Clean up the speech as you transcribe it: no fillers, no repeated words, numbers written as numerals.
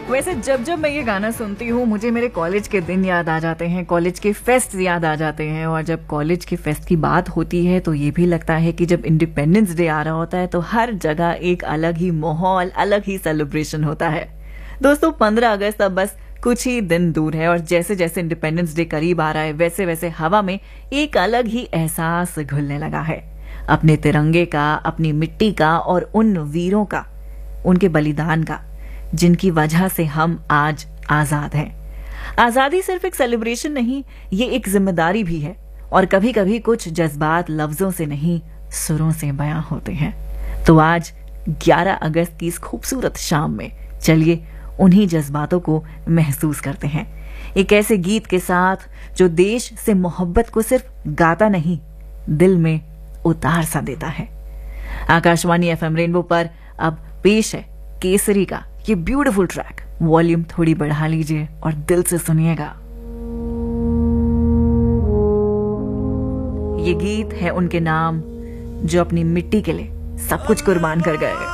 वैसे जब जब मैं ये गाना सुनती हूँ मुझे मेरे कॉलेज के दिन याद आ जाते हैं, कॉलेज के फेस्ट याद आ जाते हैं। और जब कॉलेज के फेस्ट की बात होती है तो ये भी लगता है कि जब इंडिपेंडेंस डे आ रहा होता है तो हर जगह एक अलग ही माहौल, अलग ही सेलिब्रेशन होता है। दोस्तों 15 अगस्त अब बस कुछ ही दिन दूर है और जैसे जैसे इंडिपेंडेंस डे करीब आ रहा है वैसे वैसे हवा में एक अलग ही एहसास घुलने लगा है, अपने तिरंगे का, अपनी मिट्टी का और उन वीरों का, उनके बलिदान का, जिनकी वजह से हम आज आजाद हैं। आजादी सिर्फ एक सेलिब्रेशन नहीं, ये एक जिम्मेदारी भी है। और कभी कभी कुछ जज्बात लफ्जों से नहीं, सुरों से बयां होते हैं। तो आज 11 अगस्त की इस खूबसूरत शाम में चलिए उन्हीं जज्बातों को महसूस करते हैं, एक ऐसे गीत के साथ जो देश से मोहब्बत को सिर्फ गाता नहीं, दिल में उतार सा देता है। आकाशवाणी FM रेनबो पर अब पेश है केसरी का ये ब्यूटीफुल ट्रैक। वॉल्यूम थोड़ी बढ़ा लीजिए और दिल से सुनिएगा। ये गीत है उनके नाम जो अपनी मिट्टी के लिए सब कुछ कुर्बान कर गए।